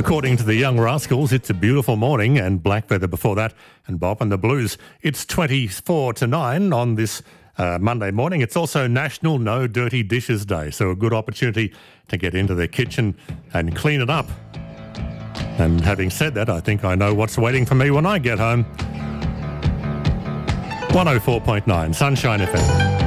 According to the Young Rascals, it's a beautiful morning, and Black Feather before that, and Bob and the Blues. It's 24 to 9 on this Monday morning. It's also National No Dirty Dishes Day, so a good opportunity to get into the kitchen and clean it up. And having said that, I think I know what's waiting for me when I get home. 104.9 Sunshine FM.